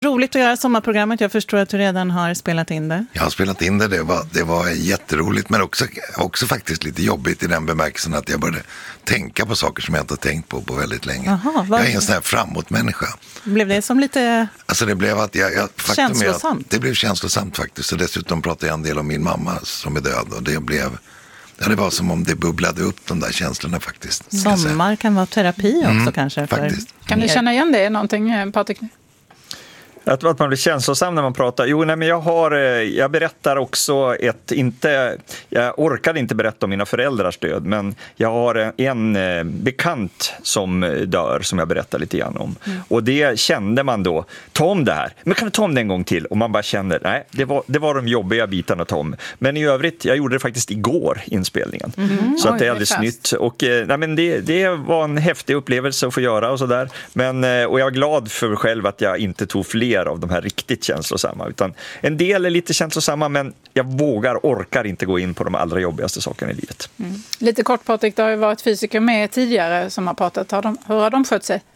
roligt att göra sommarprogrammet. Jag förstår att du redan har spelat in det. Jag har spelat in det. Det var jätteroligt, men också faktiskt lite jobbigt i den bemärkelsen att jag började tänka på saker som jag inte har tänkt på väldigt länge. Aha, jag är en sån här framåt-människa. Blev det som lite alltså det blev att känslosamt? Det blev känslosamt faktiskt. Och dessutom pratade jag en del om min mamma som är död. Och det blev... Ja, det var som om det bubblade upp de där känslorna faktiskt. Sommar kan vara terapi också kanske. Faktiskt. Kan du känna igen det någonting, Patrik? Jag tror att man blir känslosam när man pratar. Men jag berättar också jag orkade inte berätta om mina föräldrars död, men jag har en bekant som dör som jag berättar lite grann om. Och det kände man då, ta om det här. Men kan du ta om det en gång till? Och man bara känner, nej, det var de jobbiga bitarna att ta om. Men i övrigt, jag gjorde det faktiskt igår, inspelningen. Så att det är alldeles nytt. Och det var en häftig upplevelse att få göra och sådär. Och jag är glad för mig själv att jag inte tog fler av de här riktigt känslosamma, utan en del är lite känslosamma, men jag orkar inte gå in på de allra jobbigaste sakerna i livet. Lite kort, Patrik, det har ju varit fysiker med tidigare som har pratat. Hur har de skött sig?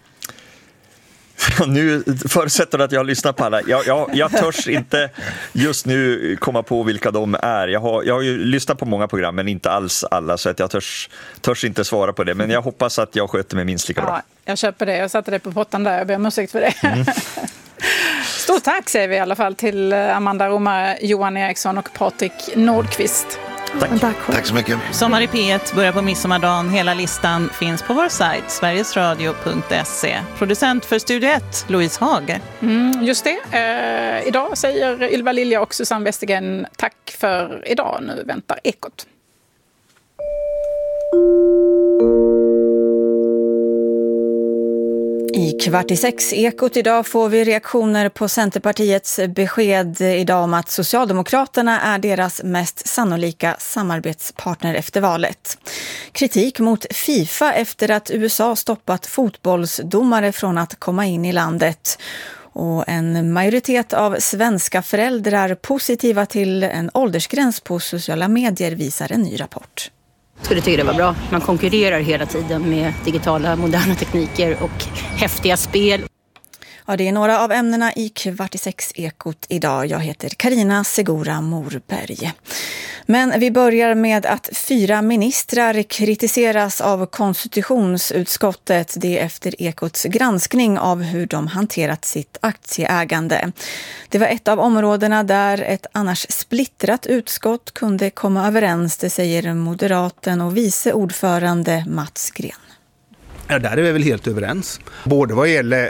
Nu förutsätter du att jag har lyssnat på alla. Jag törs inte just nu komma på vilka de är. Jag har ju lyssnat på många program, men inte alls alla, så att jag törs inte svara på det. Men jag hoppas att jag sköter mig minst lika bra. Ja, jag köper det. Jag satte det på pottan där. Jag ber om ursäkt för det. Stort tack säger vi i alla fall till Amanda Romare, Johan Eriksson och Patrik Nordqvist. Tack så mycket. Sommar i P1 börjar på midsommardagen. Hela listan finns på vår sajt sverigesradio.se. Producent för Studio 1, Louise Hage. Just det. Idag säger Ylva Lilja och Susanne Westergren tack för idag. Nu väntar Ekot. I 5:15 Ekot idag får vi reaktioner på Centerpartiets besked idag om att Socialdemokraterna är deras mest sannolika samarbetspartner efter valet. Kritik mot FIFA efter att USA stoppat fotbollsdomare från att komma in i landet. Och en majoritet av svenska föräldrar positiva till en åldersgräns på sociala medier visar en ny rapport. Jag skulle tycka det var bra. Man konkurrerar hela tiden med digitala moderna tekniker och häftiga spel. Ja, det är några av ämnena i 5:15 Ekot idag. Jag heter Carina Segura Morberg. Men vi börjar med att 4 ministrar kritiseras av konstitutionsutskottet. Det efter Ekots granskning av hur de hanterat sitt aktieägande. Det var ett av områdena där ett annars splittrat utskott kunde komma överens, det säger moderaten och vice ordförande Mats Green. Ja, där är vi väl helt överens. Både vad gäller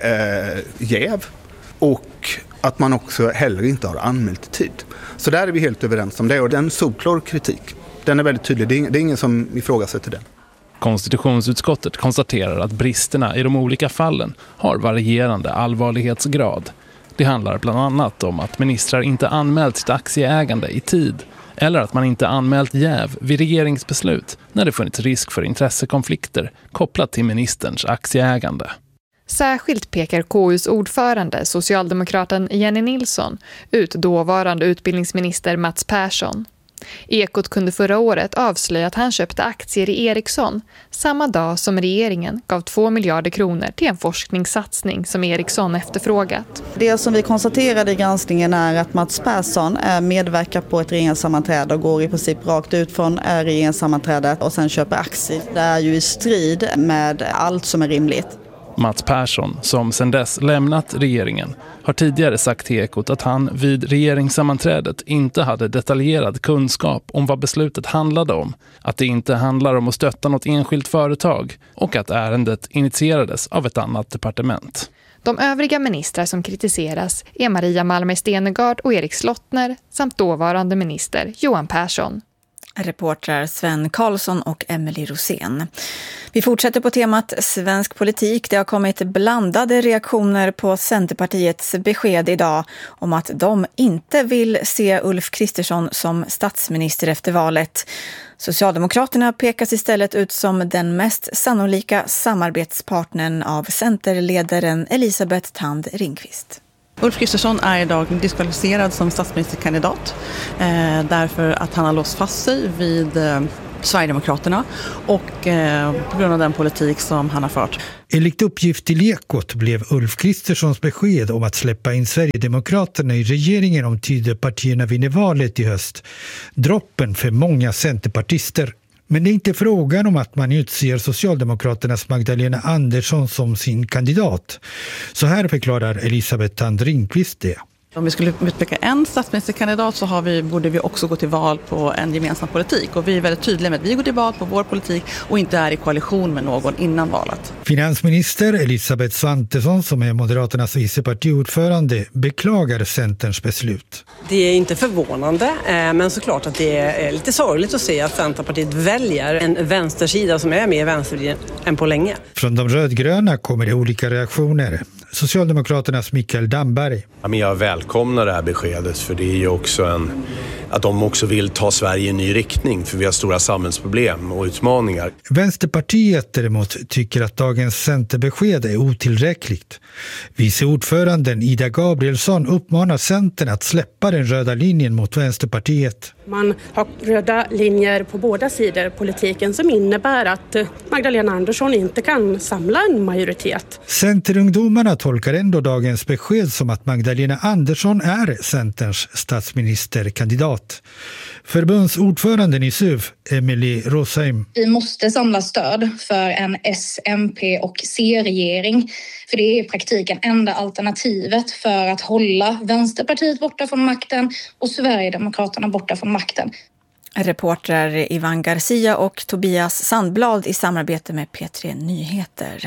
jäv och att man också heller inte har anmält tid. Så där är vi helt överens om det, och den solklar kritik. Den är väldigt tydlig, det är ingen som ifrågasätter den. Konstitutionsutskottet konstaterar att bristerna i de olika fallen har varierande allvarlighetsgrad. Det handlar bland annat om att ministrar inte anmält sitt aktieägande i tid, eller att man inte anmält jäv vid regeringsbeslut när det funnits risk för intressekonflikter kopplat till ministerns aktieägande. Särskilt pekar KUs ordförande, socialdemokraten Jenny Nilsson, ut dåvarande utbildningsminister Mats Persson. Ekot kunde förra året avslöja att han köpte aktier i Ericsson samma dag som regeringen gav 2 miljarder kronor till en forskningssatsning som Ericsson efterfrågat. Det som vi konstaterade i granskningen är att Mats Persson medverkar på ett regeringssammanträde och går i princip rakt ut från regeringssammanträdet och sen köper aktier. Det är ju i strid med allt som är rimligt. Mats Persson, som sedan dess lämnat regeringen, har tidigare sagt till Ekot att han vid regeringssammanträdet inte hade detaljerad kunskap om vad beslutet handlade om, att det inte handlar om att stötta något enskilt företag och att ärendet initierades av ett annat departement. De övriga ministrar som kritiseras är Maria Malmberg Stenergard och Erik Slottner samt dåvarande minister Johan Persson. Reportrar Sven Karlsson och Emily Rosén. Vi fortsätter på temat svensk politik. Det har kommit blandade reaktioner på Centerpartiets besked idag om att de inte vill se Ulf Kristersson som statsminister efter valet. Socialdemokraterna pekas istället ut som den mest sannolika samarbetspartnern av Centerledaren Elisabeth Thand Ringqvist. Ulf Kristersson är idag diskvalificerad som statsministerkandidat därför att han har låst fast sig vid Sverigedemokraterna och på grund av den politik som han har fört. Enligt uppgift till Ekot blev Ulf Kristerssons besked om att släppa in Sverigedemokraterna i regeringen om Tidöpartierna vinner valet i höst droppen för många centerpartister. Men det är inte frågan om att man utser Socialdemokraternas Magdalena Andersson som sin kandidat. Så här förklarar Elisabeth Thand Ringqvist det. Om vi skulle utpeka en statsministerkandidat så borde vi också gå till val på en gemensam politik. Och vi är väldigt tydliga med att vi går till val på vår politik och inte är i koalition med någon innan valet. Finansminister Elisabeth Svantesson, som är Moderaternas vicepartiordförande, beklagar Centerns beslut. Det är inte förvånande, men såklart att det är lite sorgligt att se att Centerpartiet väljer en vänstersida som är mer vänster än på länge. Från de rödgröna kommer det olika reaktioner. Socialdemokraternas Mikael Damberg. Jag välkomnar det här beskedet, för det är ju också att de också vill ta Sverige i en ny riktning, för vi har stora samhällsproblem och utmaningar. Vänsterpartiet däremot tycker att dagens centerbesked är otillräckligt. Viceordföranden Ida Gabrielsson uppmanar Centern att släppa den röda linjen mot Vänsterpartiet. Man har röda linjer på båda sidor politiken som innebär att Magdalena Andersson inte kan samla en majoritet. Centerungdomarna tolkar ändå dagens besked som att Magdalena Andersson är Centerns statsministerkandidat. Förbundsordföranden i SUV, Emily Rosheim. Vi måste samla stöd för en S-, MP- och C-regering. För det är i praktiken enda alternativet för att hålla Vänsterpartiet borta från makten och Sverigedemokraterna borta från makten. Reportrar Ivan Garcia och Tobias Sandblad i samarbete med P3 Nyheter.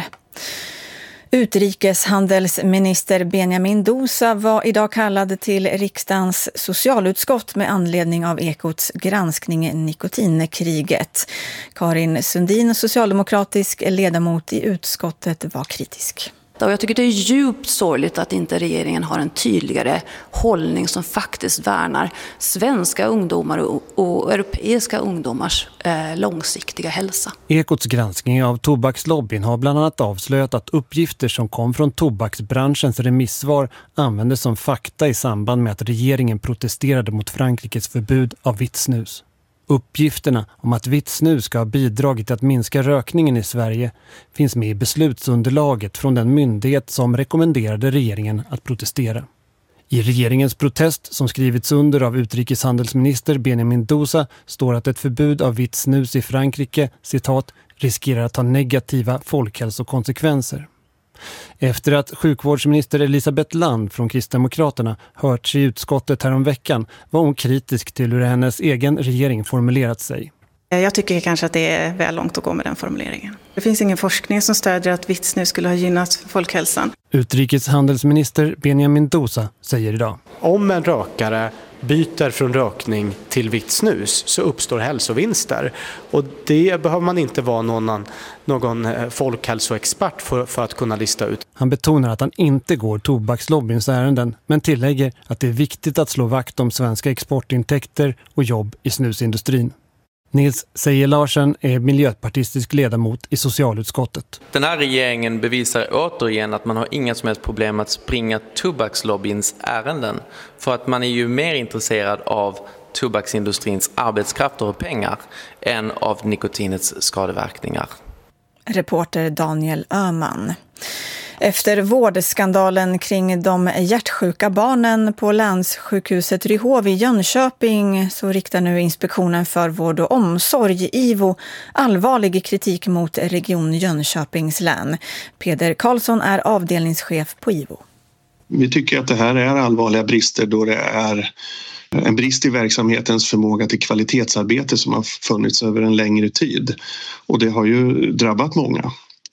Utrikeshandelsminister Benjamin Dousa var idag kallad till riksdagens socialutskott med anledning av Ekots granskning Nikotinkriget. Karin Sundin, socialdemokratisk ledamot i utskottet, var kritisk. Och jag tycker det är djupt sorgligt att inte regeringen har en tydligare hållning som faktiskt värnar svenska ungdomar och europeiska ungdomars långsiktiga hälsa. Ekots granskning av tobakslobbyn har bland annat avslöjat att uppgifter som kom från tobaksbranschens remissvar användes som fakta i samband med att regeringen protesterade mot Frankrikes förbud av vitt snus. Uppgifterna om att vitt snus ska ha bidragit till att minska rökningen i Sverige finns med i beslutsunderlaget från den myndighet som rekommenderade regeringen att protestera. I regeringens protest, som skrivits under av utrikeshandelsminister Benjamin Dousa, står att ett förbud av vitt snus i Frankrike, citat, riskerar att ha negativa folkhälsokonsekvenser. Efter att sjukvårdsminister Elisabeth Land från Kristdemokraterna hörts i utskottet häromveckan var hon kritisk till hur hennes egen regering formulerat sig. Jag tycker kanske att det är väl långt att gå med den formuleringen. Det finns ingen forskning som stödjer att vitt snus skulle ha gynnat folkhälsan. Utrikeshandelsminister Benjamin Dousa säger idag: om en rökare byter från rökning till vitt snus så uppstår hälsovinster. Och det behöver man inte vara någon folkhälsoexpert för att kunna lista ut. Han betonar att han inte går tobakslobbyns ärenden, men tillägger att det är viktigt att slå vakt om svenska exportintäkter och jobb i snusindustrin. Nils Seje Larsen är miljöpartistisk ledamot i socialutskottet. Den här regeringen bevisar återigen att man har inga som helst problem att springa tobakslobbyns ärenden. För att man är ju mer intresserad av tobaksindustrins arbetskrafter och pengar än av nikotinets skadeverkningar. Reporter Daniel Öhman. Efter vårdskandalen kring de hjärtsjuka barnen på länssjukhuset Ryhov i Jönköping så riktar nu Inspektionen för vård och omsorg, IVO, allvarlig kritik mot Region Jönköpings län. Peder Karlsson är avdelningschef på IVO. Vi tycker att det här är allvarliga brister då det är en brist i verksamhetens förmåga till kvalitetsarbete som har funnits över en längre tid. Och det har ju drabbat många.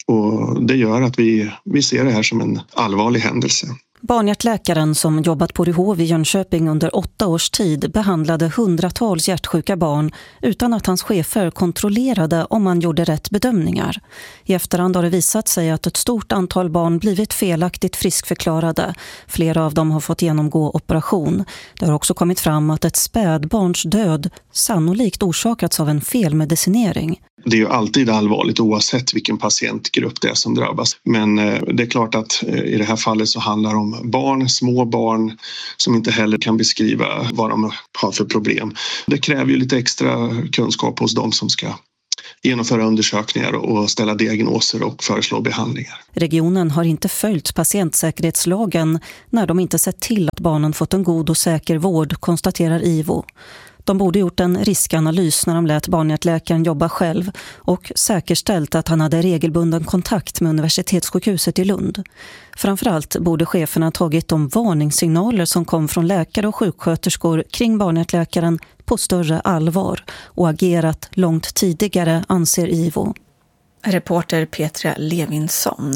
Och det gör att vi ser det här som en allvarlig händelse. Barnhjärtläkaren som jobbat på Ryhov i Jönköping under 8 års tid behandlade hundratals hjärtsjuka barn utan att hans chefer kontrollerade om man gjorde rätt bedömningar. I efterhand har det visat sig att ett stort antal barn blivit felaktigt friskförklarade. Flera av dem har fått genomgå operation. Det har också kommit fram att ett spädbarns död sannolikt orsakats av en felmedicinering. Det är ju alltid allvarligt oavsett vilken patientgrupp det är som drabbas. Men det är klart att i det här fallet så handlar det om om barn, små barn som inte heller kan beskriva vad de har för problem. Det kräver ju lite extra kunskap hos de som ska genomföra undersökningar och ställa diagnoser och föreslå behandlingar. Regionen har inte följt patientsäkerhetslagen när de inte sett till att barnen fått en god och säker vård, konstaterar IVO. De borde gjort en riskanalys när de lät barnhjärtläkaren jobba själv och säkerställt att han hade regelbunden kontakt med universitetssjukhuset i Lund. Framförallt borde cheferna tagit de varningssignaler som kom från läkare och sjuksköterskor kring barnhjärtläkaren på större allvar och agerat långt tidigare, anser IVO. Reporter Petra Levinsson.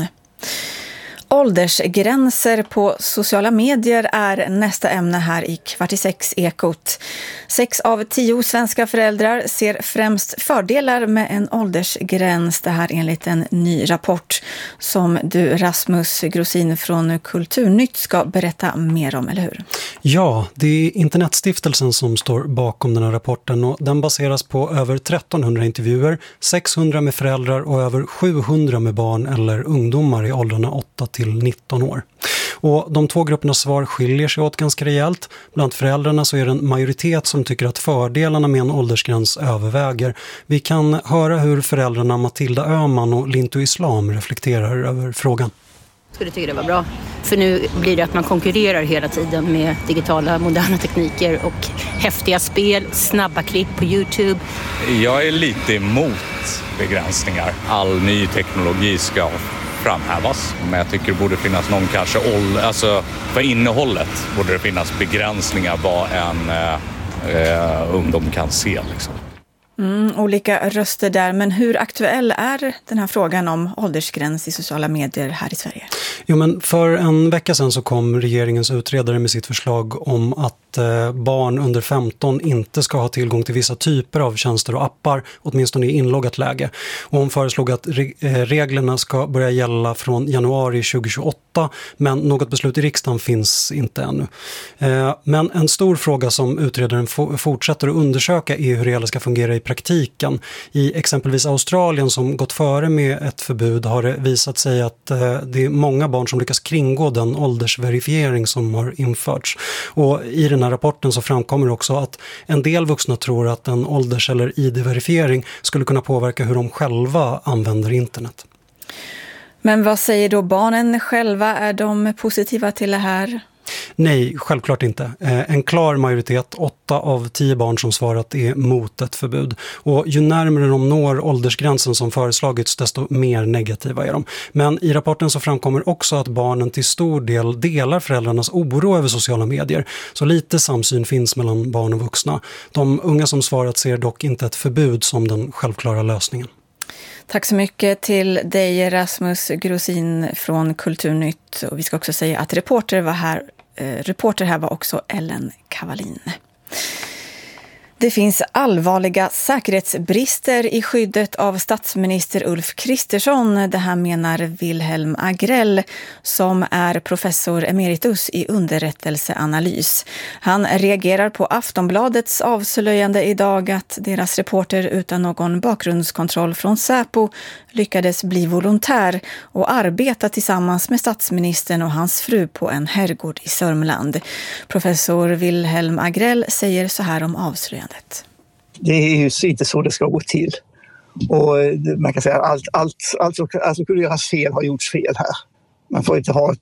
Åldersgränser på sociala medier är nästa ämne här i Kvart i sex Ekot. 6 av 10 svenska föräldrar ser främst fördelar med en åldersgräns. Det här enligt en ny rapport som du, Rasmus Grosin från Kulturnytt, ska berätta mer om, eller hur? Ja, det är Internetstiftelsen som står bakom den här rapporten och den baseras på över 1300 intervjuer, 600 med föräldrar och över 700 med barn eller ungdomar i åldrarna 8 till 19 år. Och de två gruppernas svar skiljer sig åt ganska rejält. Bland föräldrarna så är det en majoritet som tycker att fördelarna med en åldersgräns överväger. Vi kan höra hur föräldrarna Matilda Öhman och Lintu Islam reflekterar över frågan. Jag skulle tycka det var bra. För nu blir det att man konkurrerar hela tiden med digitala moderna tekniker och häftiga spel, snabba klipp på YouTube. Jag är lite emot begränsningar. All ny teknologi ska framhävas, men jag tycker det borde finnas någon kanske alltså för innehållet borde det finnas begränsningar vad en ungdom kan se liksom. Olika röster där, men hur aktuell är den här frågan om åldersgräns i sociala medier här i Sverige? Jo, men för en vecka sedan så kom regeringens utredare med sitt förslag om att barn under 15 inte ska ha tillgång till vissa typer av tjänster och appar, åtminstone i inloggat läge. Och hon föreslog att reglerna ska börja gälla från januari 2028, men något beslut i riksdagen finns inte ännu. Men en stor fråga som utredaren fortsätter att undersöka är hur det hela ska fungera i praktiken. I exempelvis Australien som gått före med ett förbud har det visat sig att det är många barn som lyckas kringgå den åldersverifiering som har införts. Och i den här rapporten så framkommer också att en del vuxna tror att en ålders- eller ID-verifiering skulle kunna påverka hur de själva använder internet. Men vad säger då barnen själva? Är de positiva till det här? Nej, självklart inte. En klar majoritet, 8 av 10 barn som svarat är mot ett förbud. Och ju närmare de når åldersgränsen som föreslagits, desto mer negativa är de. Men i rapporten så framkommer också att barnen till stor del delar föräldrarnas oro över sociala medier. Så lite samsyn finns mellan barn och vuxna. De unga som svarat ser dock inte ett förbud som den självklara lösningen. Tack så mycket till dig, Rasmus Grosin från Kulturnytt. Och vi ska också säga att reporter här var också Ellen Kavalin. Det finns allvarliga säkerhetsbrister i skyddet av statsminister Ulf Kristersson. Det här menar Wilhelm Agrell som är professor emeritus i underrättelseanalys. Han reagerar på Aftonbladets avslöjande idag att deras reporter utan någon bakgrundskontroll från Säpo lyckades bli volontär och arbeta tillsammans med statsministern och hans fru på en herrgård i Sörmland. Professor Wilhelm Agrell säger så här om avslöjandet. Det är ju inte så det ska gå till. Och man kan säga att allt som kunde göras fel har gjorts fel här. Man får inte ha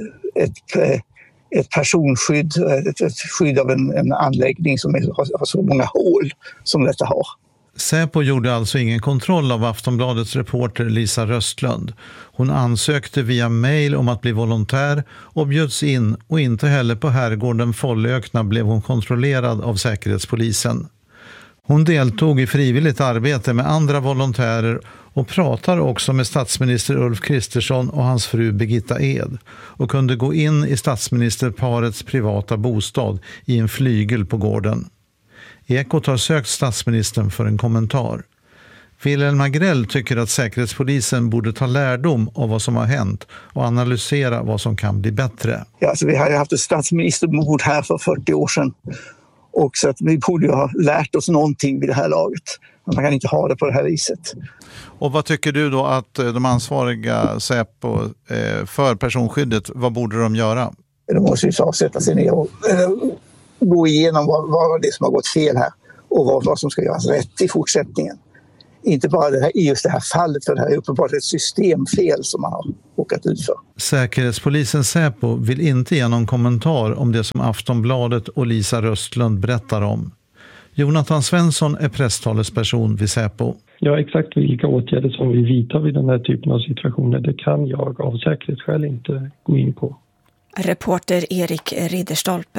ett personskydd, ett skydd av en anläggning som har så många hål som detta har. Säpo gjorde alltså ingen kontroll av Aftonbladets reporter Lisa Röstlund. Hon ansökte via mejl om att bli volontär och bjöds in, och inte heller på herrgården Follökna blev hon kontrollerad av Säkerhetspolisen. Hon deltog i frivilligt arbete med andra volontärer och pratade också med statsminister Ulf Kristersson och hans fru Birgitta Ed och kunde gå in i statsministerparets privata bostad i en flygel på gården. Ekot har sökt statsministern för en kommentar. Wilhelm Agrell tycker att Säkerhetspolisen borde ta lärdom av vad som har hänt och analysera vad som kan bli bättre. Ja, alltså vi har ju haft ett statsministermord här för 40 år sedan. Och så att vi borde ju ha lärt oss någonting vid det här laget. Man kan inte ha det på det här viset. Och vad tycker du då att de ansvariga Säpo för personskyddet, vad borde de göra? Då måste USA sätta sig ner och gå igenom vad det som har gått fel här och vad som ska göras rätt i fortsättningen. Inte bara just det här fallet, för det här är uppenbart ett systemfel som man har råkat ut för. Säkerhetspolisen Säpo vill inte ge någon kommentar om det som Aftonbladet och Lisa Röstlund berättar om. Jonathan Svensson är presstalesperson vid Säpo. Ja, exakt vilka åtgärder som vi vidtar vid den här typen av situationer, det kan jag av säkerhetsskäl inte gå in på. Reporter Erik Ridderstolpe.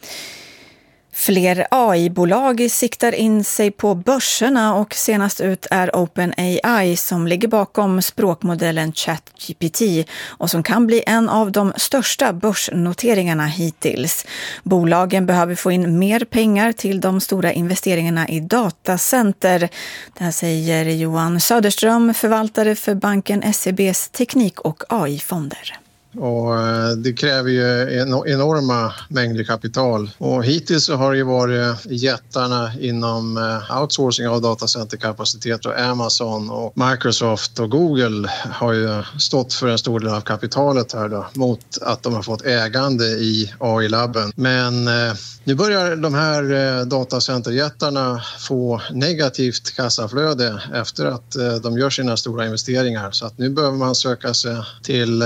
Fler AI-bolag siktar in sig på börserna och senast ut är OpenAI som ligger bakom språkmodellen ChatGPT och som kan bli en av de största börsnoteringarna hittills. Bolagen behöver få in mer pengar till de stora investeringarna i datacenter. Det här säger Johan Söderström, förvaltare för banken SEBs teknik- och AI-fonder. Och det kräver ju enorma mängder kapital. Och hittills så har det ju varit jättarna inom outsourcing av datacenterkapacitet och Amazon och Microsoft och Google har ju stått för en stor del av kapitalet här då, mot att de har fått ägande i AI-labben. Men nu börjar de här datacenterjättarna få negativt kassaflöde efter att de gör sina stora investeringar. Så att nu behöver man söka sig till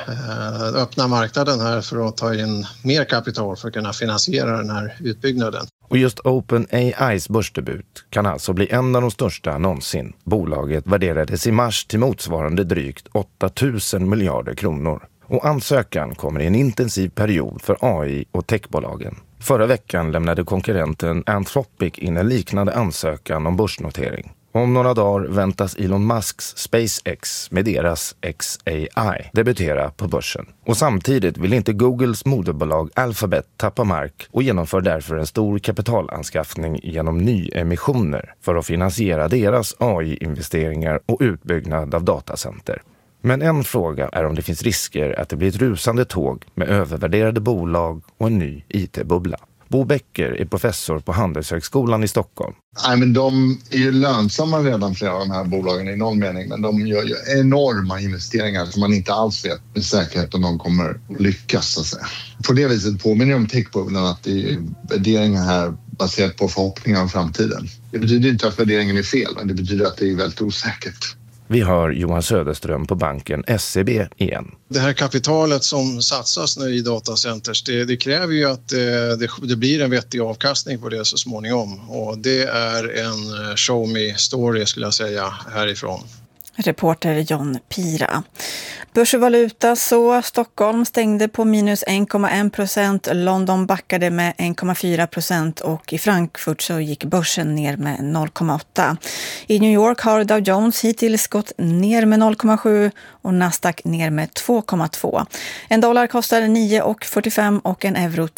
öppna marknaden här för att ta in mer kapital för att kunna finansiera den här utbyggnaden. Och just OpenAIs börsdebut kan alltså bli en av de största någonsin. Bolaget värderades i mars till motsvarande drygt 8 000 miljarder kronor. Och ansökan kommer i en intensiv period för AI och techbolagen. Förra veckan lämnade konkurrenten Anthropic in en liknande ansökan om börsnotering. Om några dagar väntas Elon Musks SpaceX med deras XAI debutera på börsen. Och samtidigt vill inte Googles moderbolag Alphabet tappa mark och genomför därför en stor kapitalanskaffning genom nyemissioner för att finansiera deras AI-investeringar och utbyggnad av datacenter. Men en fråga är om det finns risker att det blir ett rusande tåg med övervärderade bolag och en ny IT-bubbla. Bo Becker är professor på Handelshögskolan i Stockholm. Nej, men de är ju lönsamma redan, flera av de här bolagen i någon mening, men de gör ju enorma investeringar som man inte alls vet med säkerhet om de kommer att lyckas, så att säga. På det viset påminner om techbubblan att det är värderingar här baserat på förhoppningar om framtiden. Det betyder inte att värderingen är fel, men det betyder att det är väldigt osäkert. Vi hör Johan Söderström på banken SEB igen. Det här kapitalet som satsas nu i datacenters, det kräver ju att det blir en vettig avkastning på det så småningom. Och det är en show me story skulle jag säga härifrån. Reporter John Pira. Börsvaluta så Stockholm stängde på minus 1,1%, London backade med 1,4% och i Frankfurt så gick börsen ner med 0,8%. I New York har Dow Jones hittills gått ner med 0,7% och Nasdaq ner med 2,2%. En dollar kostar 9,45 och en euro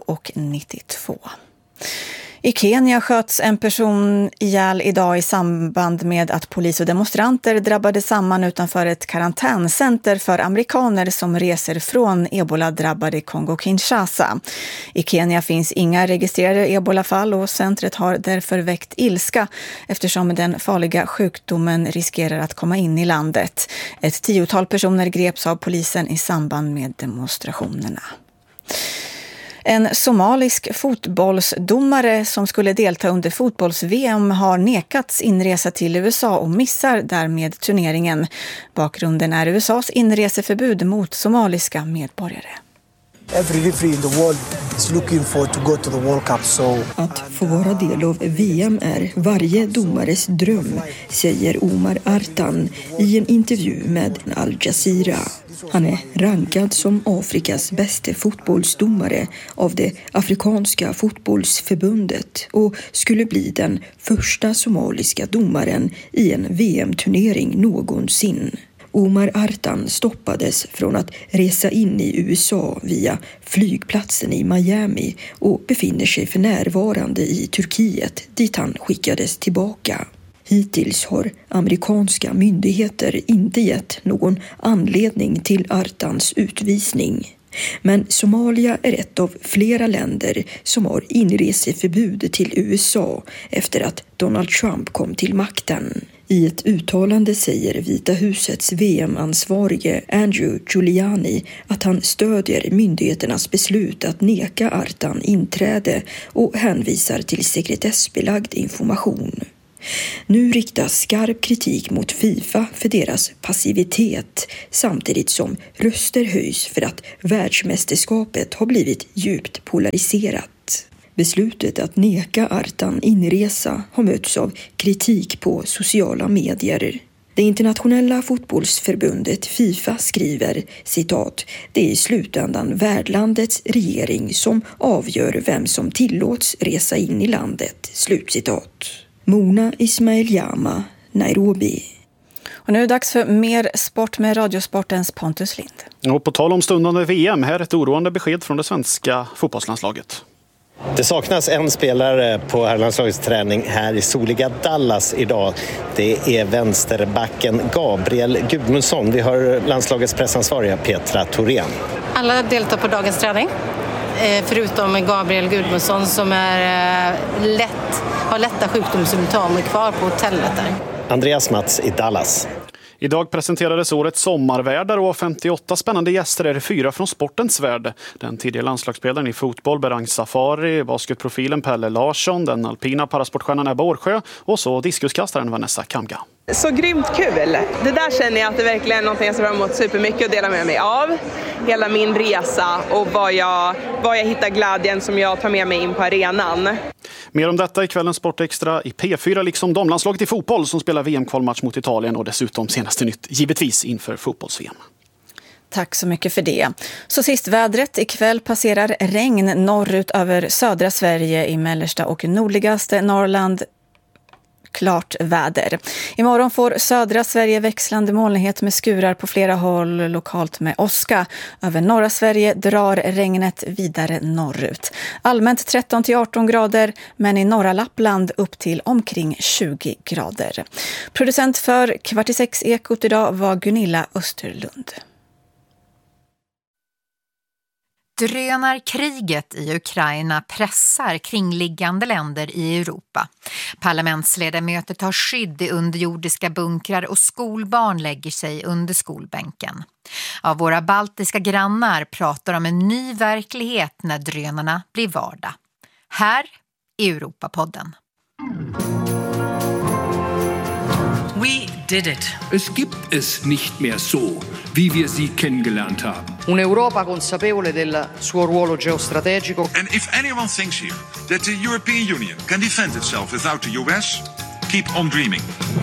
10,92. I Kenya sköts en person ihjäl idag i samband med att polis och demonstranter drabbade samman utanför ett karantäncenter för amerikaner som reser från ebola-drabbade Kongo-Kinshasa. I Kenya finns inga registrerade ebolafall och centret har därför väckt ilska eftersom den farliga sjukdomen riskerar att komma in i landet. Ett 10-tal personer greps av polisen i samband med demonstrationerna. En somalisk fotbollsdomare som skulle delta under fotbolls-VM har nekats inresa till USA och missar därmed turneringen. Bakgrunden är USAs inreseförbud mot somaliska medborgare. Every referee in the world is looking for to go to the World Cup. So att få vara del av VM är varje domares dröm, säger Omar Artan i en intervju med Al Jazeera. Han är rankad som Afrikas bästa fotbollsdomare av det afrikanska fotbollsförbundet och skulle bli den första somaliska domaren i en VM-turnering någonsin. Omar Artan stoppades från att resa in i USA via flygplatsen i Miami och befinner sig för närvarande i Turkiet dit han skickades tillbaka. Hittills har amerikanska myndigheter inte gett någon anledning till Artans utvisning. Men Somalia är ett av flera länder som har inreseförbud till USA efter att Donald Trump kom till makten. I ett uttalande säger Vita husets VM-ansvarige Andrew Giuliani att han stödjer myndigheternas beslut att neka Artan inträde och hänvisar till sekretessbelagd information. Nu riktas skarp kritik mot FIFA för deras passivitet samtidigt som röster höjs för att världsmästerskapet har blivit djupt polariserat. Beslutet att neka Artan inresa har mötts av kritik på sociala medier. Det internationella fotbollsförbundet FIFA skriver, citat, det är i slutändan värdlandets regering som avgör vem som tillåts resa in i landet, slutcitat. Mona Ismail-Jama, Nairobi. Och nu är det dags för mer sport med Radiosportens Pontus Lind. Och på tal om stundande VM, här ett oroande besked från det svenska fotbollslandslaget. Det saknas en spelare på herrlandslagets träning här i soliga Dallas idag. Det är vänsterbacken Gabriel Gudmundsson. Vi har landslagets pressansvariga Petra Thorén. Alla deltar på dagens träning. Förutom Gabriel Gudmundsson som har lätta sjukdomssymptom och är kvar på hotellet där. Andreas Mats i Dallas. Idag presenterades årets sommarvärdar och 58 spännande gäster är det 4 från sportens värld. Den tidigare landslagsspelaren i fotboll Berang Safari, basketprofilen Pelle Larsson, den alpina parasportstjärnan Ebba Årsjö och så diskuskastaren Vanessa Kamga. Så grymt kul! Det där känner jag att det verkligen är någonting jag ser fram emot supermycket att dela med mig av. Hela min resa och var jag hittar glädjen som jag tar med mig in på arenan. Mer om detta i kvällens Sportextra i P4 liksom damlandslaget i fotboll som spelar VM-kvalmatch mot Italien och dessutom senaste nytt givetvis inför fotbolls-VM. Tack så mycket för det. Så sist vädret. Ikväll passerar regn norrut över södra Sverige i mellersta och nordligaste Norrland. Klart väder. Imorgon får södra Sverige växlande molnighet med skurar på flera håll, lokalt med åska. Över norra Sverige drar regnet vidare norrut. Allmänt 13-18 grader, men i norra Lappland upp till omkring 20 grader. Producent för Kvart i 6 Ekot idag var Gunilla Österlund. Drönarkriget i Ukraina pressar kringliggande länder i Europa. Parlamentsledamöter tar skydd i underjordiska bunkrar och skolbarn lägger sig under skolbänken. Av våra baltiska grannar pratar om en ny verklighet när drönarna blir vardag. Här är Europapodden. We did it. Es gibt es nicht mehr so, wie wir sie kennengelernt haben. Un'Europa consapevole del suo ruolo geostrategico. And if anyone thinks here that the European Union can defend itself without the US, keep on dreaming.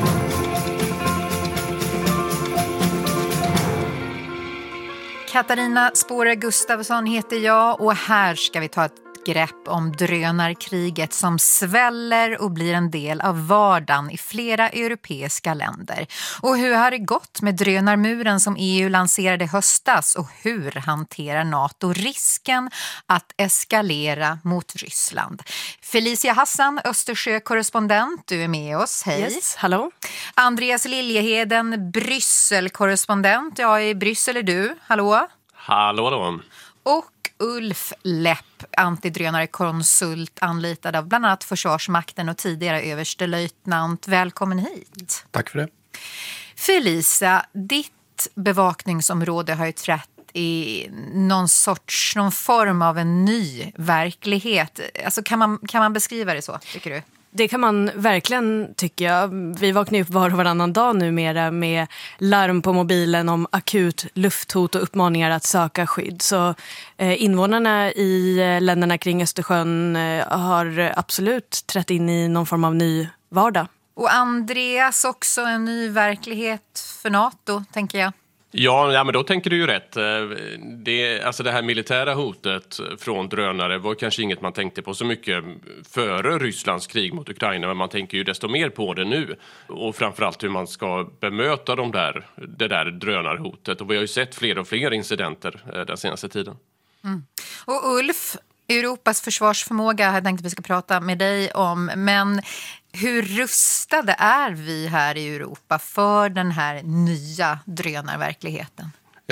Katarina Spåre Gustafsson heter jag och här ska vi ta ett grepp om drönarkriget som sväller och blir en del av vardagen i flera europeiska länder. Och hur har det gått med drönarmuren som EU lanserade i höstas och hur hanterar NATO risken att eskalera mot Ryssland? Felicia Hassan, Östersjö-korrespondent, du är med oss. Hej. Yes, hallå. Andreas Liljeheden, Bryssel-korrespondent. Ja, i Bryssel är du. Hallå. Hallå då. Och Ulf Lepp, antidrönarkonsult anlitad av bland annat Försvarsmakten och tidigare överstelöjtnant. Välkommen hit. Tack för det. Felicia, ditt bevakningsområde har ju trätt i någon form av en ny verklighet. Alltså kan man beskriva det så, tycker du? Det kan man verkligen tycka. Vi vaknar upp var och varannan dag numera med larm på mobilen om akut lufthot och uppmaningar att söka skydd. Så invånarna i länderna kring Östersjön har absolut trätt in i någon form av ny vardag. Och Andreas, också en ny verklighet för NATO, tänker jag. Ja, men då tänker du ju rätt. Det här militära hotet från drönare var kanske inget man tänkte på så mycket före Rysslands krig mot Ukraina, men man tänker ju desto mer på det nu. Och framförallt hur man ska bemöta det där drönarhotet. Och vi har ju sett fler och fler incidenter den senaste tiden. Mm. Och Ulf, Europas försvarsförmåga har jag tänkt att vi ska prata med dig om, men hur rustade är vi här i Europa för den här nya drönarverkligheten?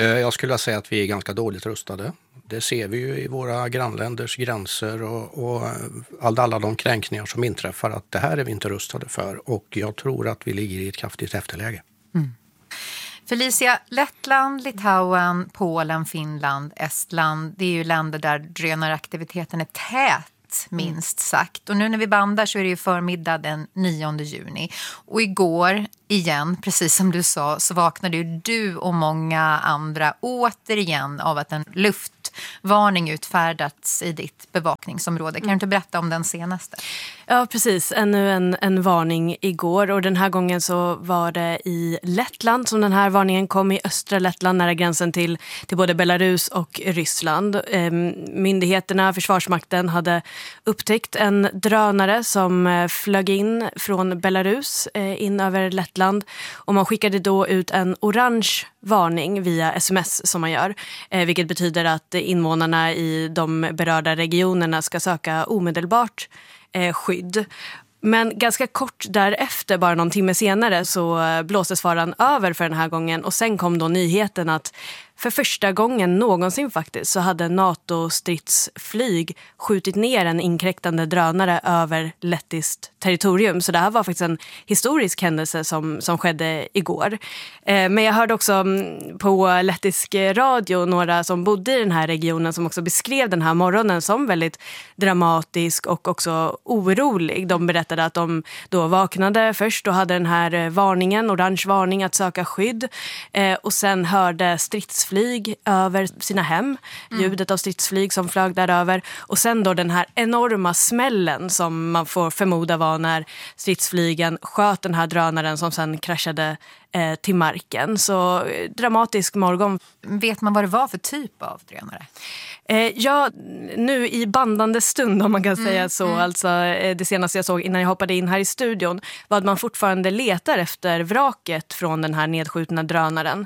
Jag skulle säga att vi är ganska dåligt rustade. Det ser vi ju i våra grannländers gränser och alla de kränkningar som inträffar, att det här är vi inte rustade för, och jag tror att vi ligger i ett kraftigt efterläge. Felicia, Lettland, Litauen, Polen, Finland, Estland, det är ju länder där drönaraktiviteten är tät, minst sagt. Och nu när vi bandar så är det ju förmiddag den 9 juni. Och igår igen, precis som du sa, så vaknade ju du och många andra återigen av att en luftvarning utfärdats i ditt bevakningsområde. Kan du inte berätta om den senaste? Ja, precis. Ännu en varning igår, och den här gången så var det i Lettland som den här varningen kom, i östra Lettland nära gränsen till både Belarus och Ryssland. Myndigheterna, Försvarsmakten, hade upptäckt en drönare som flög in från Belarus in över Lettland, och man skickade då ut en orange varning via sms som man gör, vilket betyder att invånarna i de berörda regionerna ska söka omedelbart skydd. Men ganska kort därefter, bara någon timme senare, så blåstes faran över för den här gången, och sen kom då nyheten att för första gången någonsin faktiskt så hade NATO-stridsflyg skjutit ner en inkräktande drönare över lettiskt territorium. Så det här var faktiskt en historisk händelse som skedde igår. Men jag hörde också på lettisk radio några som bodde i den här regionen som också beskrev den här morgonen som väldigt dramatisk och också orolig. De berättade att de då vaknade först och hade den här varningen, orange varning att söka skydd. Och sen hörde stridsflyg över sina hem, ljudet av stridsflyg som flög däröver, och sen då den här enorma smällen som man får förmoda var när stridsflygen sköt den här drönaren som sen kraschade till marken. Så dramatisk morgon. Vet man vad det var för typ av drönare? Ja, nu i bandande stund, om man kan säga så, alltså det senaste jag såg innan jag hoppade in här i studion, var att man fortfarande letar efter vraket från den här nedskjutna drönaren.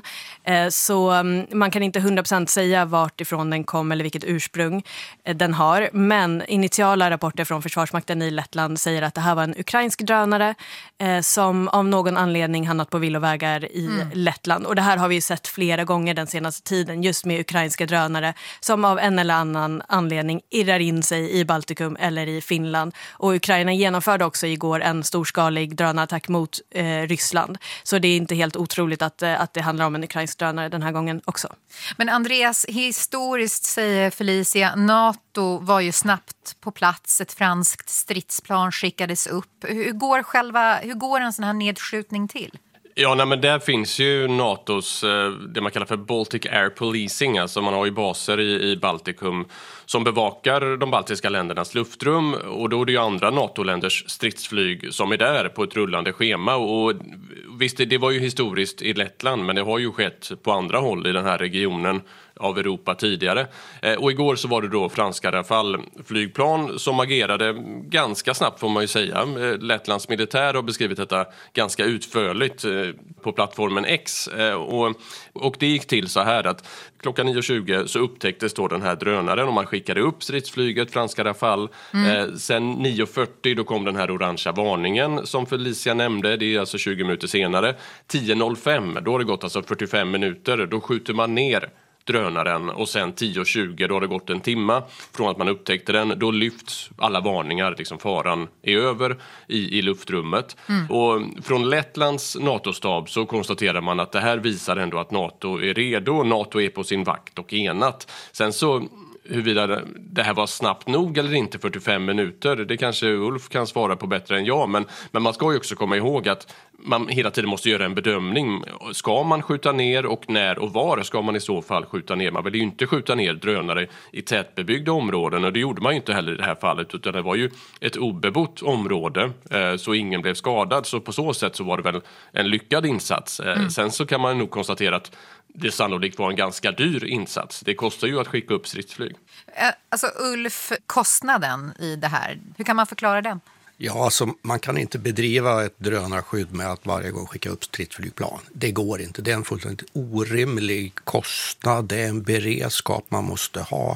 Så man kan inte 100% säga vart ifrån den kom eller vilket ursprung den har, men initiala rapporter från Försvarsmakten i Lettland säger att det här var en ukrainsk drönare som av någon anledning hamnat på villovägar i Lettland. Och det här har vi ju sett flera gånger den senaste tiden, just med ukrainska drönare som av en eller annan anledning irrar in sig i Baltikum eller i Finland. Och Ukraina genomförde också igår en storskalig drönarattack mot Ryssland. Så det är inte helt otroligt att det handlar om en ukrainsk drönare den här gången också. Men Andreas, historiskt säger Felicia, NATO var ju snabbt på plats. Ett franskt stridsplan skickades upp. Hur går en sån här nedskjutning till? Ja, men där finns ju NATOs, det man kallar för Baltic Air Policing, alltså man har ju baser i Baltikum som bevakar de baltiska ländernas luftrum, och då är det ju andra NATO-länders stridsflyg som är där på ett rullande schema. Och visst, det var ju historiskt i Lettland, men det har ju skett på andra håll i den här regionen av Europa tidigare. Och igår så var det då franska Rafale-flygplan som agerade ganska snabbt, får man ju säga. Lettlands militär har beskrivit detta ganska utförligt på plattformen X. Och det gick till så här att klockan 9.20 så upptäcktes då den här drönaren och man skickade upp stridsflyget, franska Rafale. Sen 9.40 då kom den här orangea varningen som Felicia nämnde. Det är alltså 20 minuter senare. 10.05, då har det gått alltså 45 minuter. Då skjuter man ner drönaren, och sen 10.20 då har det gått en timma från att man upptäckte den. Då lyfts alla varningar, liksom faran är över i luftrummet. Och från Lettlands NATO-stab så konstaterar man att det här visar ändå att NATO är redo. NATO är på sin vakt och enat. Sen så huruvida det här var snabbt nog eller inte, 45 minuter, det kanske Ulf kan svara på bättre än jag. Men man ska ju också komma ihåg att man hela tiden måste göra en bedömning. Ska man skjuta ner, och när och var ska man i så fall skjuta ner? Man vill ju inte skjuta ner drönare i tätbebyggda områden, och det gjorde man ju inte heller i det här fallet, utan det var ju ett obebott område så ingen blev skadad. Så på så sätt så var det väl en lyckad insats. Sen så kan man nog konstatera att det sannolikt var en ganska dyr insats. Det kostar ju att skicka upp stridsflyg. Alltså Ulf, kostnaden i det här, hur kan man förklara den? Ja, alltså man kan inte bedriva ett drönarskydd med att varje gång skicka upp stridsflygplan. Det går inte. Det är en fullständigt orimlig kostnad. Det är en beredskap man måste ha.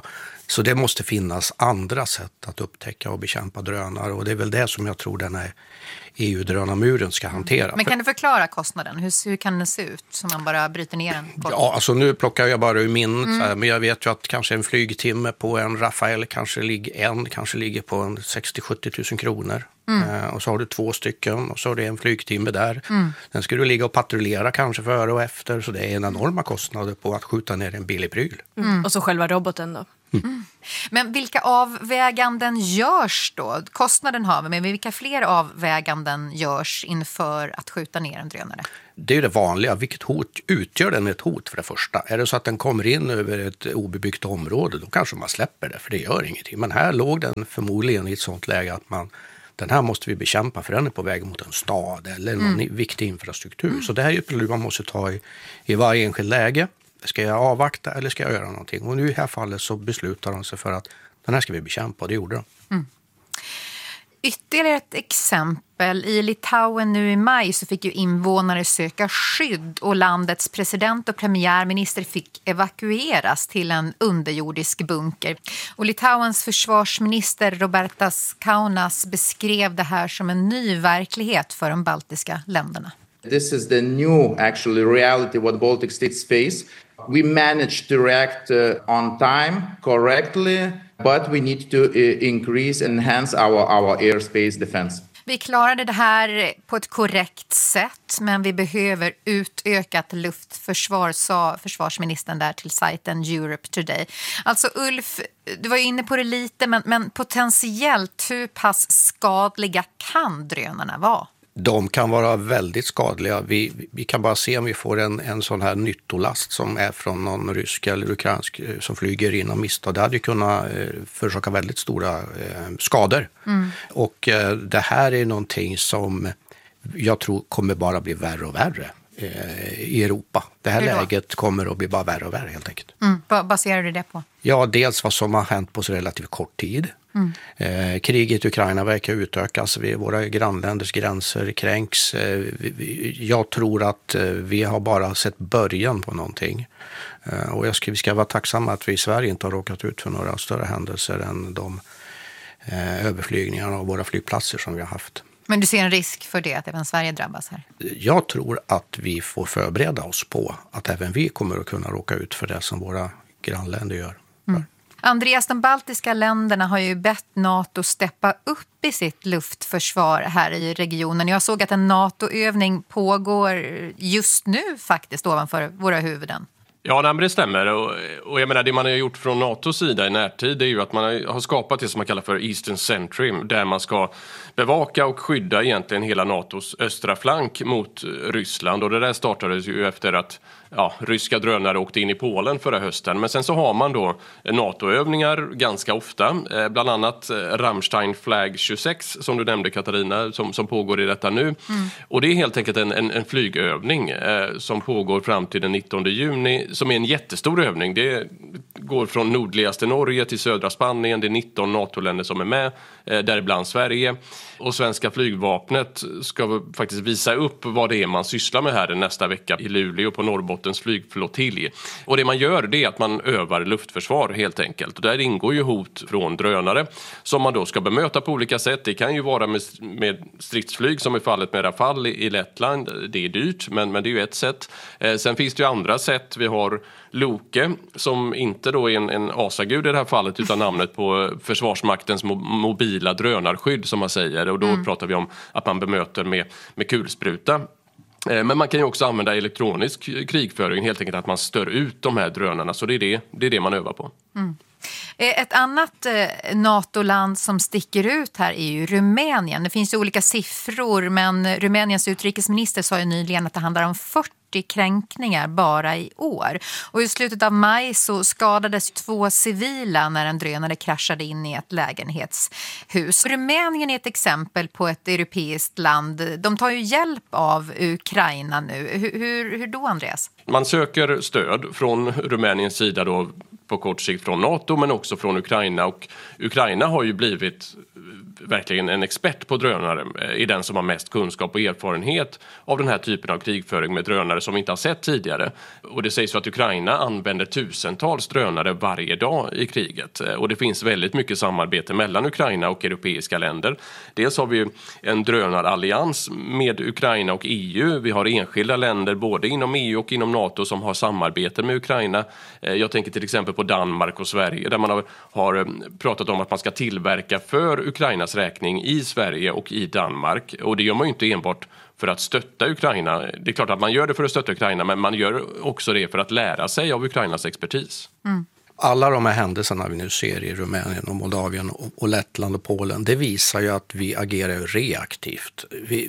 Så det måste finnas andra sätt att upptäcka och bekämpa drönare, och det är väl det som jag tror den här EU-drönarmuren ska hantera. Men kan du förklara kostnaden? Hur kan den se ut som man bara bryter ner den? Ja, alltså nu plockar jag bara ur minnet, men jag vet ju att kanske en flygtimme på en Rafael kanske ligger på en 60-70 000 kronor. Och så har du 2 stycken och så har du en flygtimme där. Den ska du ligga och patrullera kanske före och efter, så det är en enorma kostnader på att skjuta ner en billig pryl. Och så själva roboten då? Men vilka avväganden görs då? Kostnaden har vi, men vilka fler avväganden görs inför att skjuta ner en drönare? Det är ju det vanliga. Vilket hot utgör den ett hot för det första? Är det så att den kommer in över ett obebyggt område, då kanske man släpper det, för det gör ingenting. Men här låg den förmodligen i ett sånt läge att den här måste vi bekämpa, för den är på väg mot en stad eller någon viktig infrastruktur. Så det här är ju ett problem man måste ta i varje enskild läge. Ska jag avvakta eller ska jag göra någonting? Och nu i det här fallet så beslutar de sig för att den här ska vi bekämpa, och det gjorde de. Ytterligare ett exempel. I Litauen nu i maj så fick ju invånare söka skydd, och landets president och premiärminister fick evakueras till en underjordisk bunker. Och Litauens försvarsminister Robertas Kaunas beskrev det här som en ny verklighet för de baltiska länderna. This is the new reality what Baltic states face. We managed to react on time correctly, but we need to increase and enhance our airspace defense. Vi klarade det här på ett korrekt sätt, men vi behöver utökat luftförsvar, sa försvarsministern där till sajten Europe Today. Alltså Ulf, du var ju inne på det lite, men potentiellt hur pass skadliga kan drönarna vara? De kan vara väldigt skadliga. Vi kan bara se om vi får en sån här nyttolast som är från någon rysk eller ukrainsk som flyger in och misstag. Det hade ju kunnat förorsaka väldigt stora skador. Och det här är någonting som jag tror kommer bara bli värre och värre i Europa. Det här läget kommer att bli bara värre och värre helt enkelt. Vad baserar du det på? Ja, dels vad som har hänt på så relativt kort tid. Kriget i Ukraina verkar utökas. Våra grannländers gränser kränks. Jag tror att vi har bara sett början på någonting. Och vi ska vara tacksamma att vi i Sverige inte har råkat ut för några större händelser än de överflygningarna av våra flygplatser som vi har haft. Men du ser en risk för det, att även Sverige drabbas här? Jag tror att vi får förbereda oss på att även vi kommer att kunna råka ut för det som våra grannländer gör. Andreas, de baltiska länderna har ju bett NATO steppa upp i sitt luftförsvar här i regionen. Jag såg att en NATO-övning pågår just nu faktiskt ovanför våra huvuden. Ja, men det stämmer. Och jag menar, det man har gjort från NATOs sida i närtid är ju att man har skapat det som man kallar för Eastern Sentry, där man ska bevaka och skydda egentligen hela NATOs östra flank mot Ryssland. Och det där startades ju efter att ryska drönare åkte in i Polen förra hösten. Men sen så har man då NATO-övningar ganska ofta. Bland annat Rammstein Flag 26 som du nämnde, Katarina, som pågår i detta nu. Och det är helt enkelt en flygövning som pågår fram till den 19 juni. Som är en jättestor övning. Det går från nordligaste Norge till södra Spanien. Det är 19 NATO-länder som är med, däribland Sverige. Och svenska flygvapnet ska faktiskt visa upp vad det är man sysslar med här nästa vecka i Luleå på Norrbottens flygflottilj. Och det man gör, det är att man övar luftförsvar helt enkelt. Och där ingår ju hot från drönare som man då ska bemöta på olika sätt. Det kan ju vara med stridsflyg som i fallet med Rafale i Lettland. Det är dyrt, men det är ju ett sätt. Sen finns det ju andra sätt. Vi har Loke som inte då är en asagud i det här fallet, utan namnet på Försvarsmaktens mobila drönarskydd som man säger. Och då pratar vi om att man bemöter med kulspruta. Men man kan ju också använda elektronisk krigföring, helt enkelt att man stör ut de här drönarna. Så det är det man övar på. Ett annat NATO-land som sticker ut här är ju Rumänien. Det finns ju olika siffror, men Rumäniens utrikesminister sa ju nyligen att det handlar om 40 kränkningar bara i år. Och i slutet av maj så skadades 2 civila när en drönare kraschade in i ett lägenhetshus. Rumänien är ett exempel på ett europeiskt land. De tar ju hjälp av Ukraina nu. Hur då, Andreas? Man söker stöd från Rumäniens sida då på kort sikt från NATO, men också från Ukraina. Och Ukraina har ju blivit verkligen en expert på drönare, är den som har mest kunskap och erfarenhet av den här typen av krigföring med drönare som vi inte har sett tidigare. Och det sägs att Ukraina använder tusentals drönare varje dag i kriget. Och det finns väldigt mycket samarbete mellan Ukraina och europeiska länder. Dels har vi en drönarallians med Ukraina och EU. Vi har enskilda länder både inom EU och inom NATO som har samarbete med Ukraina. Jag tänker till exempel på Danmark och Sverige där man har pratat om att man ska tillverka för Ukrainas räkning i Sverige och i Danmark. Och det gör man ju inte enbart för att stötta Ukraina. Det är klart att man gör det för att stötta Ukraina, men man gör också det för att lära sig av Ukrainas expertis. Mm. Alla de här händelserna vi nu ser i Rumänien och Moldavien och Lettland och Polen, det visar ju att vi agerar reaktivt.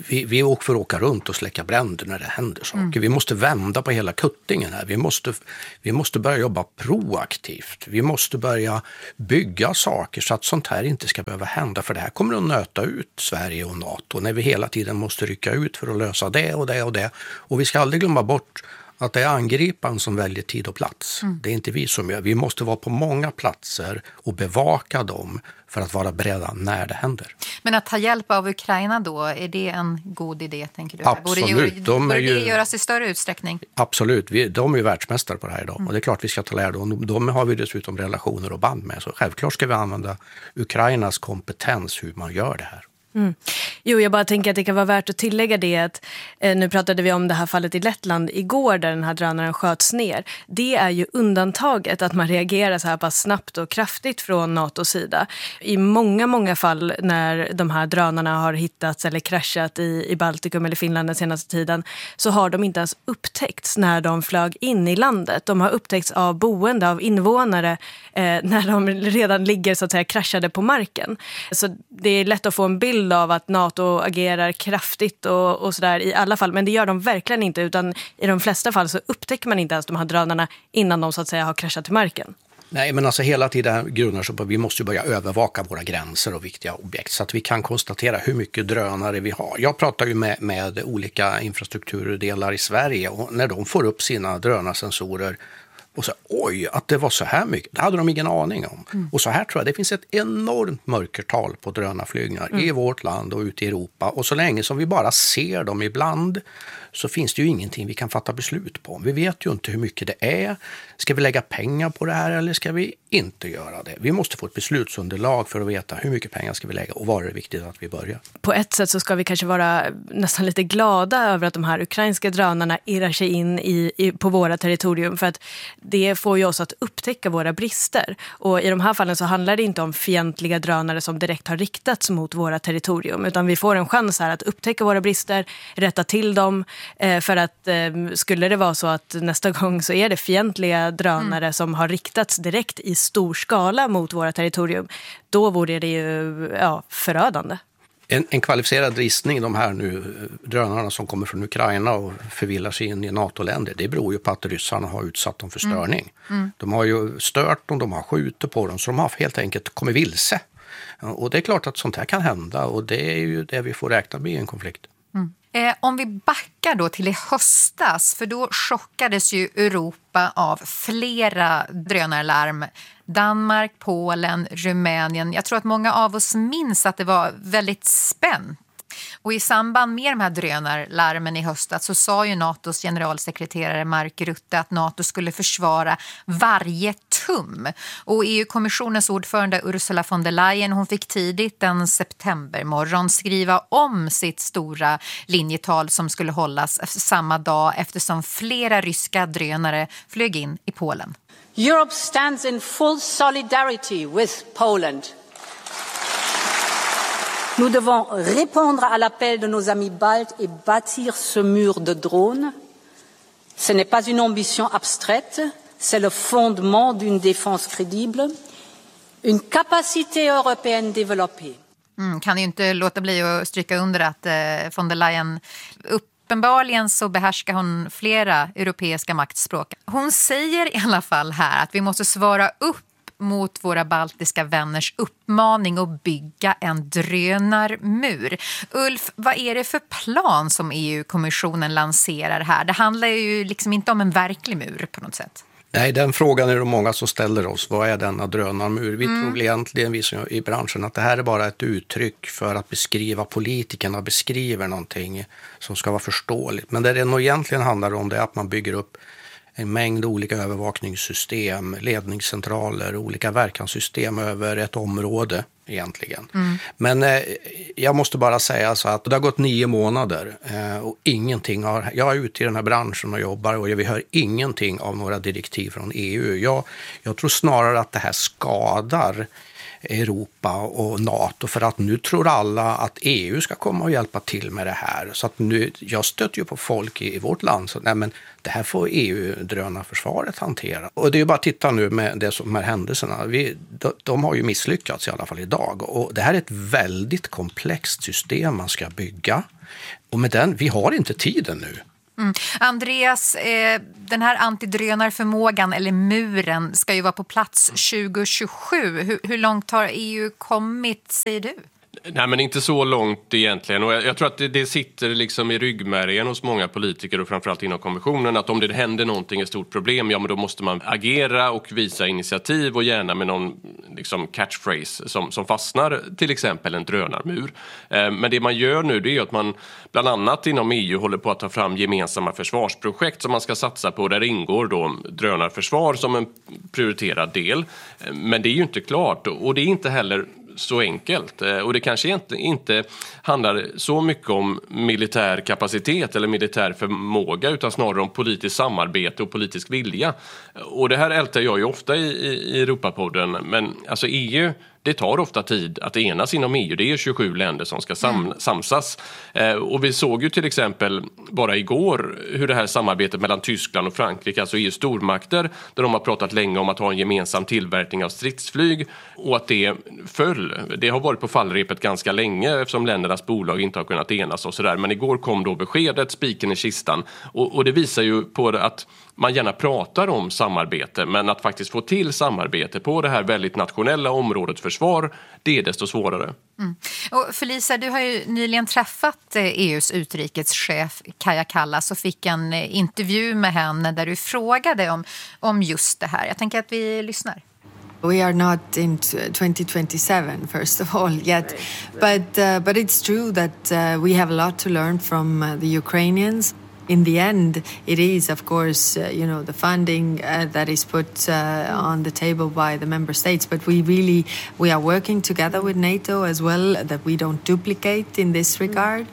Vi får åka runt och släcka bränder när det händer saker. Vi måste vända på hela kuttingen här. Vi måste börja jobba proaktivt. Vi måste börja bygga saker så att sånt här inte ska behöva hända. För det här kommer att nöta ut Sverige och NATO när vi hela tiden måste rycka ut för att lösa det och det och det. Och vi ska aldrig glömma bort att det är angriparen som väljer tid och plats. Det är inte vi som gör. Vi måste vara på många platser och bevaka dem för att vara beredda när det händer. Men att ta hjälp av Ukraina då, är det en god idé, tänker du? Absolut. Borde det göras i större utsträckning? Absolut. De är ju världsmästare på det här idag. Och det är klart vi ska ta lärdom. De har vi dessutom relationer och band med. Så självklart ska vi använda Ukrainas kompetens hur man gör det här. Mm. Jo, jag bara tänker att det kan vara värt att tillägga det att nu pratade vi om det här fallet i Lettland igår där den här drönaren sköts ner. Det är ju undantaget att man reagerar så här pass snabbt och kraftigt från NATOs sida. I många fall när de här drönarna har hittats eller kraschat i Baltikum eller Finland den senaste tiden så har de inte ens upptäckts när de flög in i landet. De har upptäckts av boende, av invånare när de redan ligger så att säga kraschade på marken. Så det är lätt att få en bild av att NATO agerar kraftigt och sådär i alla fall, men det gör de verkligen inte, utan i de flesta fall så upptäcker man inte ens de här drönarna innan de så att säga har kraschat till marken. Nej, men alltså hela tiden grundar sig på att vi måste börja övervaka våra gränser och viktiga objekt så att vi kan konstatera hur mycket drönare vi har. Jag pratar ju med olika infrastrukturdelar i Sverige och när de får upp sina drönarsensorer och så, oj, att det var så här mycket. Det hade de ingen aning om. Och så här tror jag, det finns ett enormt mörkertal på drönarflygningar i vårt land och ute i Europa. Och så länge som vi bara ser dem ibland så finns det ju ingenting vi kan fatta beslut på. Vi vet ju inte hur mycket det är. Ska vi lägga pengar på det här eller ska vi inte göra det? Vi måste få ett beslutsunderlag för att veta hur mycket pengar ska vi lägga och var är det viktigt att vi börjar. På ett sätt så ska vi kanske vara nästan lite glada över att de här ukrainska drönarna irrar sig in på våra territorium för att det får ju oss att upptäcka våra brister. Och i de här fallen så handlar det inte om fientliga drönare som direkt har riktats mot våra territorium utan vi får en chans här att upptäcka våra brister, rätta till dem. För att skulle det vara så att nästa gång så är det fientliga drönare som har riktats direkt i stor skala mot våra territorium, då vore det ju förödande. En kvalificerad ristning, de här nu drönarna som kommer från Ukraina och förvillar sig in i NATO-länder, det beror ju på att ryssarna har utsatt dem för störning. De har ju stört dem, de har skjutit på dem, så de har helt enkelt kommit vilse. Och det är klart att sånt här kan hända och det är ju det vi får räkna med i en konflikt. Om vi backar då till i höstas, för då chockades ju Europa av flera drönarlarm. Danmark, Polen, Rumänien. Jag tror att många av oss minns att det var väldigt spänt. Och i samband med de här drönarlarmen i höstas så sa ju NATOs generalsekreterare Mark Rutte att NATO skulle försvara varje tum. Och EU-kommissionens ordförande Ursula von der Leyen, hon fick tidigt en septembermorgon skriva om sitt stora linjetal som skulle hållas samma dag eftersom flera ryska drönare flög in i Polen. Europe stands in full solidarity with Poland. Nous devons répondre à l'appel de nos amis baltes et bâtir ce mur de drones. Ce n'est pas une ambition abstraite, c'est le fondement d'une défense crédible, une capacité européenne développée. Kan ju inte låta bli att stryka under att von der Leyen uppenbarligen så behärskar hon flera europeiska maktspråk. Hon säger i alla fall här att vi måste svara upp mot våra baltiska vänners uppmaning att bygga en drönarmur. Ulf, vad är det för plan som EU-kommissionen lanserar här? Det handlar ju liksom inte om en verklig mur på något sätt. Nej, den frågan är det många som ställer oss. Vad är denna drönarmur? Vi tror egentligen, vi som i branschen, att det här är bara ett uttryck för att beskriva, politikerna beskriver någonting som ska vara förståeligt. Men det nog egentligen handlar om det är att man bygger upp en mängd olika övervakningssystem, ledningscentraler, olika verkanssystem över ett område egentligen. Men jag måste bara säga så att det har gått 9 månader och ingenting har... Jag är ute i den här branschen och jobbar och vi hör ingenting av några direktiv från EU. Jag tror snarare att det här skadar Europa och NATO, för att nu tror alla att EU ska komma och hjälpa till med det här. Så att nu, jag stöter ju på folk i vårt land så nej, men det här får EU-drönarförsvaret hantera. Och det är ju bara att titta nu med det som är händelserna. De har ju misslyckats i alla fall idag. Och det här är ett väldigt komplext system man ska bygga. Och med den, vi har inte tiden nu. Andreas, den här antidrönarförmågan eller muren ska ju vara på plats 2027. Hur långt har EU kommit, säger du? Nej, men inte så långt egentligen. Och jag tror att det sitter liksom i ryggmärgen hos många politiker och framförallt inom kommissionen att om det händer någonting, ett stort problem, ja men då måste man agera och visa initiativ och gärna med någon liksom catchphrase som fastnar, till exempel en drönarmur. Men det man gör nu, det är att man bland annat inom EU håller på att ta fram gemensamma försvarsprojekt som man ska satsa på, där ingår då drönarförsvar som en prioriterad del. Men det är ju inte klart och det är inte heller så enkelt. Och det kanske inte handlar så mycket om militär kapacitet eller militär förmåga utan snarare om politiskt samarbete och politisk vilja. Och det här ältar jag ju ofta i Europapodden, men alltså EU, det tar ofta tid att enas inom EU. Det är 27 länder som ska samsas. Och vi såg ju till exempel bara igår hur det här samarbetet mellan Tyskland och Frankrike, alltså EU:s stormakter, där de har pratat länge om att ha en gemensam tillverkning av stridsflyg och att det föll. Det har varit på fallrepet ganska länge eftersom ländernas bolag inte har kunnat enas och sådär. Men igår kom då beskedet, spiken i kistan. Och det visar ju på att man gärna pratar om samarbete, men att faktiskt få till samarbete på det här väldigt nationella området försvar, det är desto svårare. Och Felicia, du har ju nyligen träffat EU:s utrikeschef Kaja Kallas och fick en intervju med henne där du frågade om just det här. Jag tänker att vi lyssnar. We are not in 2027, first of all, yet, but it's true that we have a lot to learn from the Ukrainians. In the end, it is, of course, the funding that is put on the table by the member states. But we are working together with NATO as well, that we don't duplicate in this regard.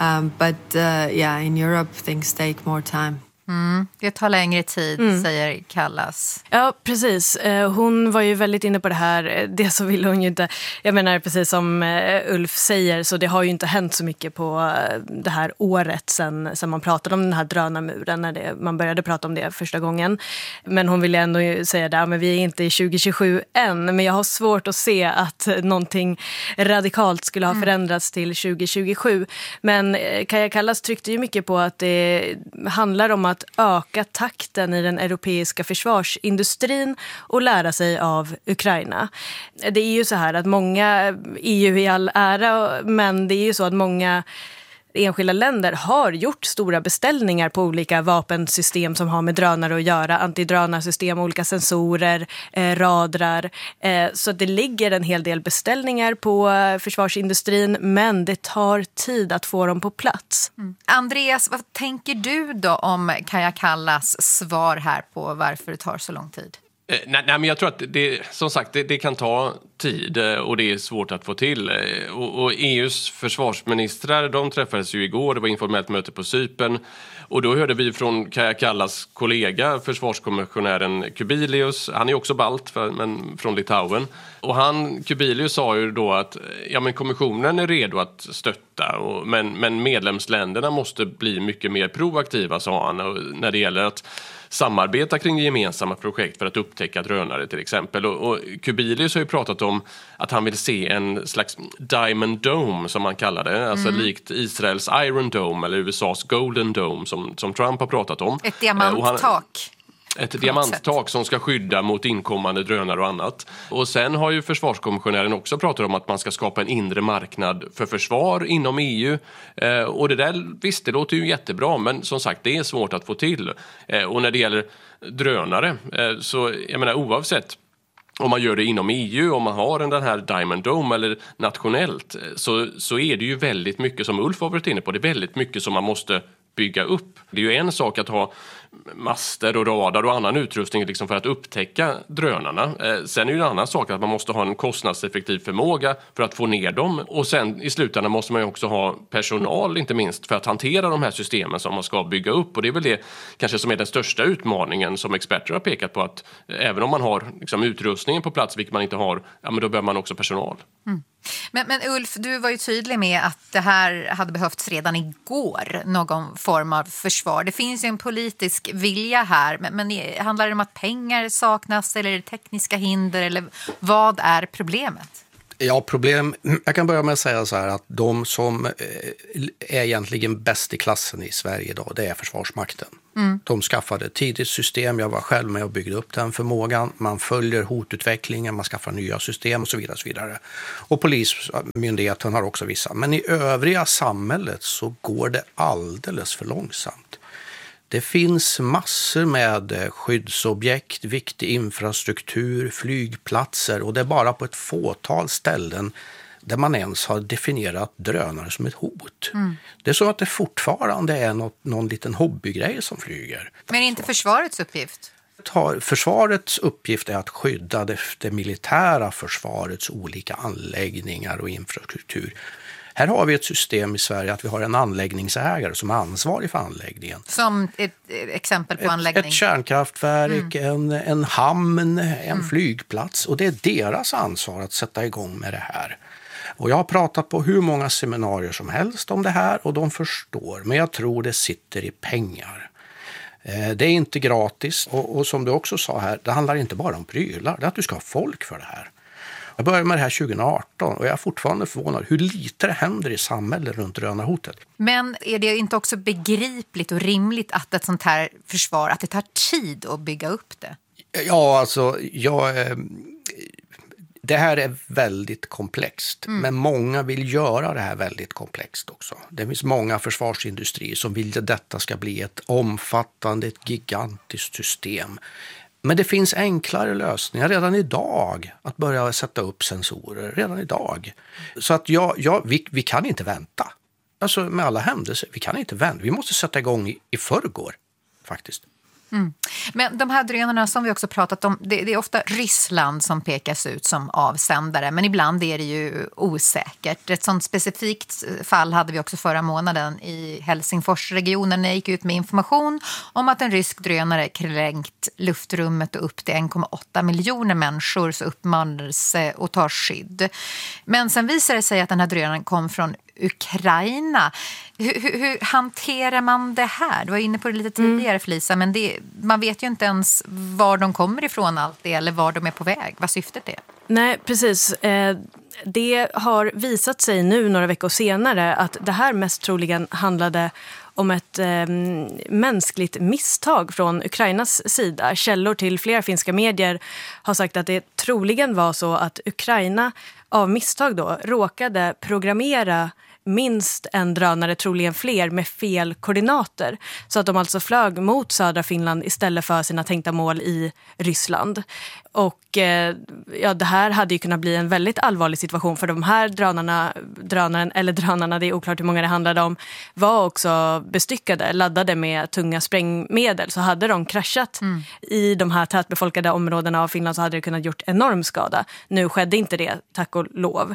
In Europe, things take more time. Det tar längre tid, säger Kallas. Ja, precis. Hon var ju väldigt inne på det här. Det så vill hon ju inte... Jag menar, precis som Ulf säger, så det har ju inte hänt så mycket på det här året sen man pratade om den här drönarmuren, när man började prata om det första gången. Men hon ville ändå säga det, men vi är inte i 2027 än. Men jag har svårt att se att någonting radikalt skulle ha förändrats till 2027. Men Kaja Kallas tryckte ju mycket på att det handlar om att öka takten i den europeiska försvarsindustrin och lära sig av Ukraina. Det är ju så här att många, EU i all ära, men det är ju så att många enskilda länder har gjort stora beställningar på olika vapensystem som har med drönare att göra, antidrönarsystem, olika sensorer, radar. Så det ligger en hel del beställningar på försvarsindustrin, men det tar tid att få dem på plats. Andreas, vad tänker du då om Kaja Kallas svar här på varför det tar så lång tid? Nej, men jag tror att det kan ta tid och det är svårt att få till. Och EU:s försvarsministrar, de träffades ju igår, det var informellt möte på Cypern. Och då hörde vi från Kaja Kallas kollega, försvarskommissionären Kubilius. Han är också balt, men från Litauen. Och Kubilius sa ju då att kommissionen är redo att stötta. Men medlemsländerna måste bli mycket mer proaktiva, sa han, när det gäller att samarbeta kring gemensamma projekt för att upptäcka drönare till exempel. Och Kubilius har ju pratat om att han vill se en slags Diamond Dome som man kallar det. Alltså likt Israels Iron Dome eller USAs Golden Dome som Trump har pratat om. Ett diamanttak. Ett diamanttak som ska skydda mot inkommande drönare och annat. Och sen har ju försvarskommissionären också pratat om att man ska skapa en inre marknad för försvar inom EU. Och det där, visst, det låter ju jättebra, men som sagt, det är svårt att få till. Och när det gäller drönare, så jag menar oavsett om man gör det inom EU, om man har den här Diamond Dome eller nationellt, så är det ju väldigt mycket, som Ulf har varit inne på, det är väldigt mycket som man måste bygga upp. Det är ju en sak att ha master och radar och annan utrustning liksom för att upptäcka drönarna. Sen är det en annan sak att man måste ha en kostnadseffektiv förmåga för att få ner dem. Och sen i slutändan måste man ju också ha personal, inte minst, för att hantera de här systemen som man ska bygga upp. Och det är väl det kanske som är den största utmaningen som experter har pekat på, att även om man har liksom utrustningen på plats, vilket man inte har, ja, men då behöver man också personal. Mm. Men Ulf, du var ju tydlig med att det här hade behövts redan igår, någon form av försvar. Det finns ju en politisk vilja här, men handlar det om att pengar saknas eller är det tekniska hinder, eller vad är problemet? Ja, jag kan börja med att säga så här att de som är egentligen bäst i klassen i Sverige idag, det är Försvarsmakten. Mm. De skaffade ett tidigt system, jag var själv med och byggde upp den förmågan. Man följer hotutvecklingen, man skaffar nya system och så vidare. Och så vidare. Och Polismyndigheten har också vissa. Men i övriga samhället så går det alldeles för långsamt. Det finns massor med skyddsobjekt, viktig infrastruktur, flygplatser, och det är bara på ett fåtal ställen där man ens har definierat drönare som ett hot. Mm. Det är så att det fortfarande är någon liten hobbygrej som flyger. Men är det inte försvarets uppgift? Försvarets uppgift är att skydda det militära försvarets olika anläggningar och infrastruktur. Här har vi ett system i Sverige att vi har en anläggningsägare som är ansvarig för anläggningen. Som ett exempel på anläggning? Ett kärnkraftverk, en hamn, en flygplats. Och det är deras ansvar att sätta igång med det här. Och jag har pratat på hur många seminarier som helst om det här och de förstår. Men jag tror det sitter i pengar. Det är inte gratis. Och som du också sa här, det handlar inte bara om prylar. Det är att du ska ha folk för det här. Jag började med det här 2018 och jag är fortfarande förvånad hur lite det händer i samhället runt drönarhotet. Men är det inte också begripligt och rimligt att ett sånt här försvar, att det tar tid att bygga upp det? Ja, alltså det här är väldigt komplext, men många vill göra det här väldigt komplext också. Det finns många försvarsindustrier som vill att detta ska bli ett omfattande, ett gigantiskt system. Men det finns enklare lösningar redan idag att börja sätta upp sensorer redan idag. Så att vi kan inte vänta. Alltså med alla händelser, vi kan inte vänta. Vi måste sätta igång i förrgår faktiskt. Mm. Men de här drönarna som vi också pratat om, det är ofta Ryssland som pekas ut som avsändare, men ibland är det ju osäkert. Ett sånt specifikt fall hade vi också förra månaden i Helsingforsregionen när jag gick ut med information om att en rysk drönare kränkt luftrummet och upp till 1,8 miljoner människor så uppmanades att ta skydd. Men sen visade det sig att den här drönaren kom från Ukraina. Hur hanterar man det här? Du var inne på det lite tidigare, Felisa, men man vet ju inte ens var de kommer ifrån alltid eller var de är på väg, vad syftet är. Nej, precis. Det har visat sig nu några veckor senare att det här mest troligen handlade om ett mänskligt misstag från Ukrainas sida. Källor till flera finska medier har sagt att det troligen var så att Ukraina av misstag då råkade programmera minst en drönare, troligen fler, med fel koordinater. Så att de alltså flög mot södra Finland istället för sina tänkta mål i Ryssland. Och det här hade ju kunnat bli en väldigt allvarlig situation för de här drönarna, det är oklart hur många det handlade om, var också bestyckade, laddade med tunga sprängmedel. Så hade de kraschat i de här tätbefolkade områdena av Finland så hade det kunnat gjort enorm skada. Nu skedde inte det, tack och lov.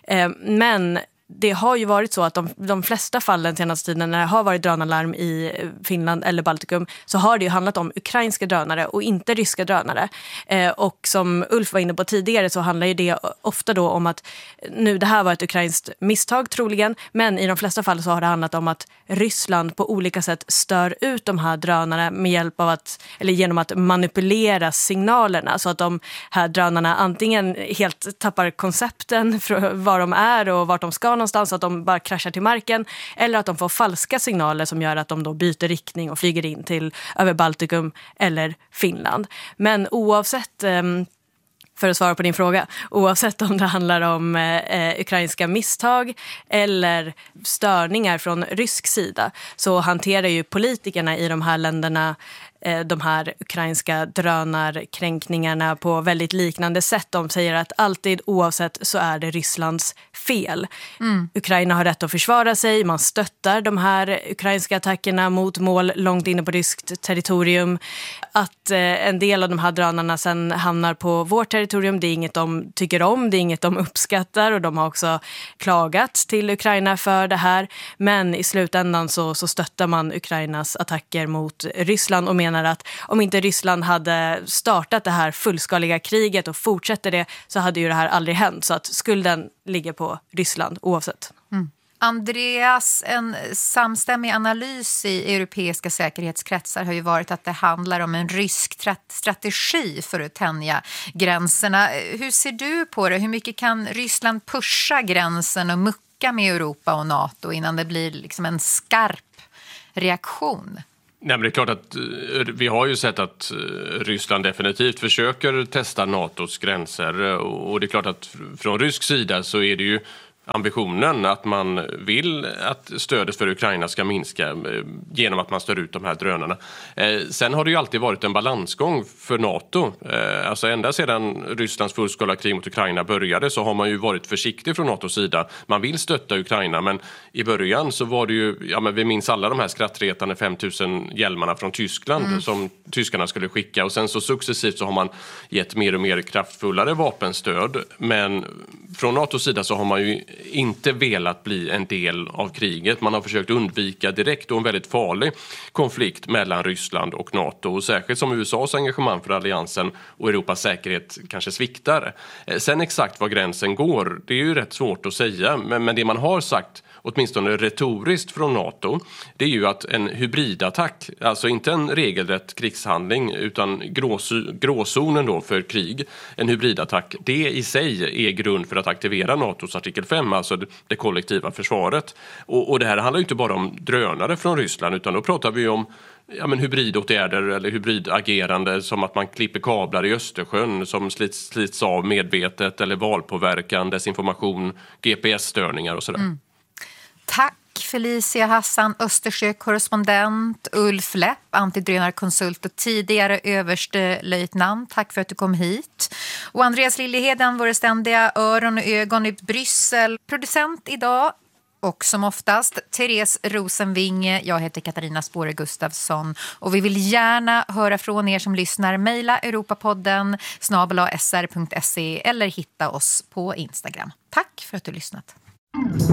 Men det har ju varit så att de flesta fallen senaste tiden när det har varit drönarlarm i Finland eller Baltikum så har det ju handlat om ukrainska drönare och inte ryska drönare. Och som Ulf var inne på tidigare så handlar ju det ofta då om att det här var ett ukrainskt misstag troligen, men i de flesta fall så har det handlat om att Ryssland på olika sätt stör ut de här drönarna med hjälp av genom att manipulera signalerna så att de här drönarna antingen helt tappar koncepten för vad de är och vart de ska någonstans, att de bara kraschar till marken, eller att de får falska signaler som gör att de då byter riktning och flyger in till över Baltikum eller Finland. Men oavsett, för att svara på din fråga, oavsett om det handlar om ukrainska misstag eller störningar från rysk sida, så hanterar ju politikerna i de här länderna de här ukrainska drönarkränkningarna på väldigt liknande sätt. De säger att alltid, oavsett, så är det Rysslands fel. Ukraina har rätt att försvara sig, man stöttar de här ukrainska attackerna mot mål långt inne på ryskt territorium. Att en del av de här drönarna sen hamnar på vårt territorium, det är inget de tycker om, det är inget de uppskattar, och de har också klagat till Ukraina för det här. Men i slutändan så stöttar man Ukrainas attacker mot Ryssland och menar att om inte Ryssland hade startat det här fullskaliga kriget och fortsätter det, så hade ju det här aldrig hänt. Så att skulden ligger på Ryssland oavsett. Andreas, en samstämmig analys i europeiska säkerhetskretsar har ju varit att det handlar om en rysk strategi för att tänja gränserna. Hur ser du på det? Hur mycket kan Ryssland pusha gränsen och mucka med Europa och NATO innan det blir liksom en skarp reaktion? Nej, men det är klart att vi har ju sett att Ryssland definitivt försöker testa NATOs gränser, och det är klart att från rysk sida så är det ju ambitionen att man vill att stödet för Ukraina ska minska genom att man stör ut de här drönarna. Sen har det ju alltid varit en balansgång för NATO. Alltså ända sedan Rysslands fullskaliga krig mot Ukraina började så har man ju varit försiktig från NATOs sida. Man vill stötta Ukraina, men i början så var det ju, men vi minns alla de här skrattretande 5000 hjälmarna från Tyskland som tyskarna skulle skicka, och sen så successivt så har man gett mer och mer kraftfullare vapenstöd, men från NATOs sida så har man ju inte velat bli en del av kriget. Man har försökt undvika direkt och en väldigt farlig konflikt mellan Ryssland och NATO, och särskilt som USAs engagemang för alliansen och Europas säkerhet kanske sviktar. Sen exakt var gränsen går, det är ju rätt svårt att säga, men det man har sagt, åtminstone retoriskt från NATO, det är ju att en hybridattack, alltså inte en regelrätt krigshandling utan gråzonen då för krig, en hybridattack, det i sig är grund för att aktivera NATOs artikel 5, alltså det kollektiva försvaret. Och det här handlar ju inte bara om drönare från Ryssland, utan då pratar vi om hybridåtgärder eller hybridagerande, som att man klipper kablar i Östersjön som slits av medvetet, eller valpåverkan, desinformation, GPS-störningar och sådär. Tack Felicia Hassan, Östersjökorrespondent, Ulf Lepp, antidrönarkonsult och tidigare överstelöjtnant. Tack för att du kom hit. Och Andreas Liljeheden, våra ständiga öron och ögon i Bryssel. Producent idag, och som oftast, Therese Rosenvinge. Jag heter Katarina Spåre Gustafsson, och vi vill gärna höra från er som lyssnar. Mejla europapodden @sr.se eller hitta oss på Instagram. Tack för att du lyssnat.